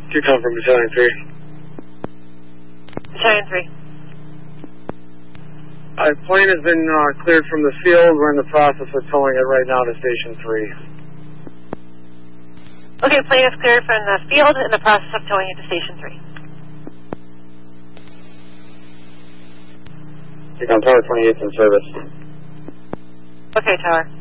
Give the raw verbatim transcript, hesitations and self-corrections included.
You come from Battalion three. Battalion three. Our plane has been uh, cleared from the field. We're in the process of towing it right now to Station three. Okay, plane is cleared from the field in the process of towing it to Station three. You come Tower twenty-eight in service. Okay, Tower.